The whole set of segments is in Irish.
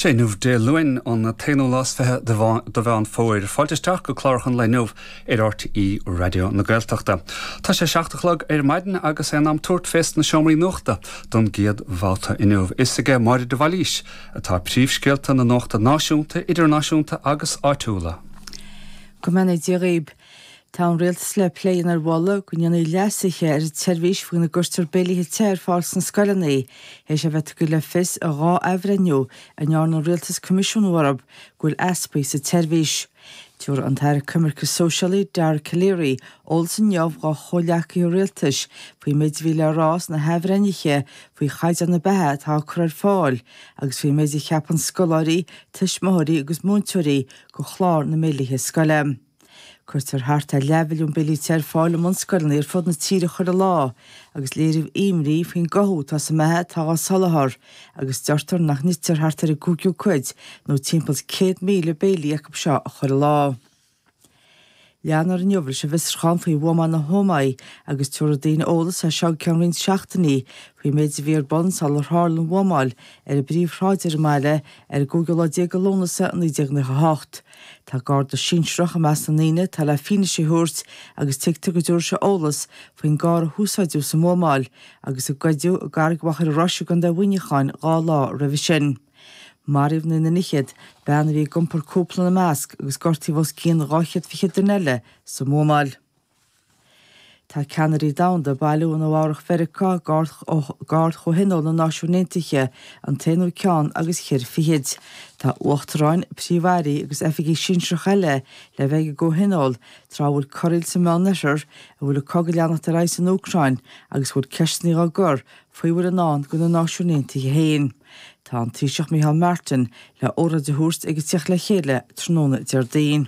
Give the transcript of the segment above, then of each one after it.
sé nuh de luin an na téanúlas fethe de bhean fóir fáilteisteach go chláirchan le nuh RTí radio na Gaeltachta. Tá sé seachtalog maidin agus am tuairt fest na seomraí nuachta don giad bhálta inniuh isige Máire de Bhailís atá príomhscéalta na nóachta náisiúnta, idirnáisiúnta agus áitiúla. Go mena díréib tá an rialtas le léin ar bhla go ndeanna leasaiche ar teirmhís faoin na gcuirtear béilithe teir fáils na scalaí, é sé bheith go le fis a rá ehrenniu a nearn an rialtas Comisiún Mhorab goil easpaí sa teirmhís. Dúir an tair cumarcha sóisialaí Dar Caléirí olsan neamh gá choleachaí rialtas faoi méid le rás na hehrenniche faoi chaid an na bethe tá chuir fáil agus faoi méid cheapan scoláirí, tuismóirí agus múntúirí go chlár na mélithe scala. Cuirtar háart a lebilún bilí teir fáil am an scoilna ar fud na tíre chuir a lá, agus léirih imrí faoin gothú tá sa methe tá á salathar, agus deirtar nach nítar háart ar a gúgiú cuid nó timppas 100,000 béilí ag seo a chuir a lá. Leanar an jobhar se visrchan faoi bhóman na hómaí agus tuair a daoine ólas a seo ceanrinn seachtaní faoi méid bhíar bon sal ar hálan bhómáil ar a bríomhráidir meile ar Google a déag lónasa an 18. Tá gáda sínsreach a meas na níine tá le fine sé thuirt agus tuigte go dúir se ólas faoin gár húsáidú sa mómáil agus a gaiidú a gargwachar a roisiú gan de bhuiineáin gá lá rahí sin. Maríomh na nichiad beanna bhí gumpar cúpla na measc agus gortaí bhs cían ráchiad fichiad duile sa mómáil. Tá ceannarí damda bailú na bhárach Ferrica gáard chohinol na náisiúnéntiche an téanú ceán agus chir fichiad. Tá uachtaráin príomhairí agus efigí sínsreach eile le bheith go hinol trábhfuil choill sa meánneir a bhfuil cogail leannach a reis an Ucrain agus bhfuil ceistní á gur faoihfuil an ná go na náisiúnéntiche héin. Tá an Taoiseach Micheál Martin le órad de thuairt ag teach le chéile tróna Deardaoin.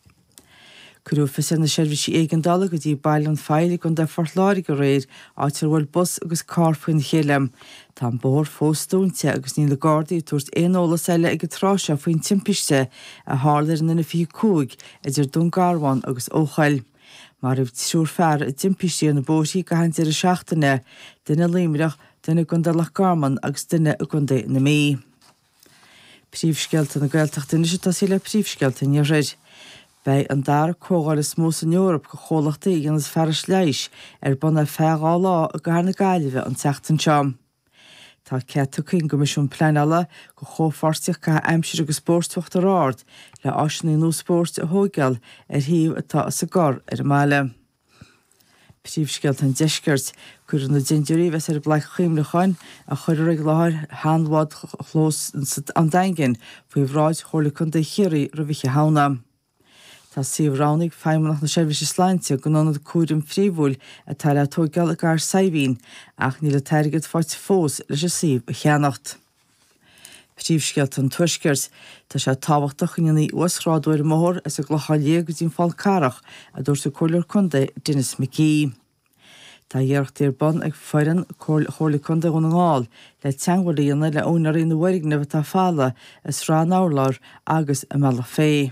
Curúfa san na seirbhísí éigeandála go dtí bail an feilig gon de fortláirí go réir áitir bhfuil bus agus cá faoin chéile. Tá bór fóstúnte agus ní le Gardaí tuairt éolalas eile ag tráise faoin timpiste a hálair na fiú cúig idir dún Garháin agus Óchail. Mar ibh trúr fearr a timpistí na bóisí go haint ar a seachtaine, duine líimireach, duine gunda lech Garman agus duine a gunda na mí. Príomhscealta na Gaeltachta is tá sí le príomhscealta ní réir. Bei an dar cógáil is mós in Eorp go chólachta íonas fearas leis ar buna feáá lá a gar na gaiileh an teachtain seam. Tá ceatúcinn Comisiún Pleanála go chófarsteach go aimsir agus spórttucht a rád le áisina nó spórt a thógeal ar thiomh atá sa gar ar meile. Príomhscealta an deisceart gur na dindiúí bheits ar bleich chuimleáin a chuir ag láthir háhád chlós an daingin faoi bhráid chóla chun de chéirí roihiche hána. Tá siomhránig feimmenach na seirbhísí sláinte go nonad cuairim phríomhúil a tá le tógáil a gar saibhín ach ní le teirgad fáilt fós leis a siomh a cheannacht. Príomhscealta an tuaisceart tá sé tábhachtach in uasráidúir mór is a ghlacháilé go dtín fáil carach a dúir sa choilear chunda Dennis McGee. Tá dhearcht ar bon ag feiran chóirla chunda ón ngáil le teanghfuilíonna le ónarí na bhairigna bheit tá fála is rá nálar agus a mela fé.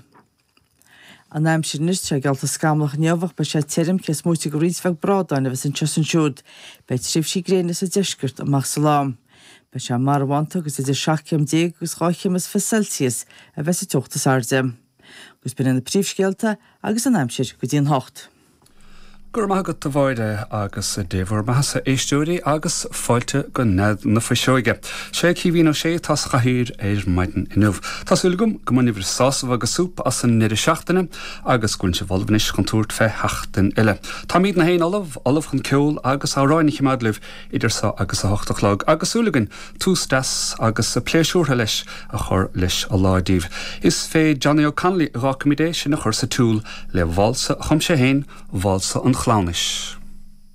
An aimsir niste gealta scamlach neamhach be sé tírim cés múti go rísfeh bradáin a bheits an tusan siúd, beit tríomhsí gréine sa deiscirt amach salám. Be sé marhaanta agus idir 7 agus 8 Celsius a bheits a tuachtas arde. Gus bin na príomhscealta agus an aimsir go dtíon hocht. Gur mágad do bhaide agus débhar measa éistúirí agus fáilte go ned na faisióige. Sé híhín ó sé tas chathír maidin inniuh. Tásúla go manibhar sásamh agus súpa as an nidir seachtaine agus gúin se bholbhanis chun túirt fé heachtain ile. Tá míad na héin olamh chun ceol agus áráinnig madlibh idir sa agus a 8 agusúlagan tústas agus a pléisiúrtha leis a chur leis a ládíh. Is fé Johnny O'Connelly rácomidé sin na chur sa túl le bhálsa chum sé héin bhálsa an chlánis.